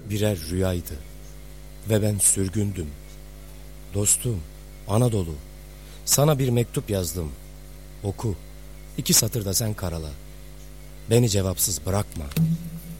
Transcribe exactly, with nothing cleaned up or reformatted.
birer rüyaydı ve ben sürgündüm. Dostum, Anadolu, sana bir mektup yazdım. Oku, iki satırda sen karala. Beni cevapsız bırakma.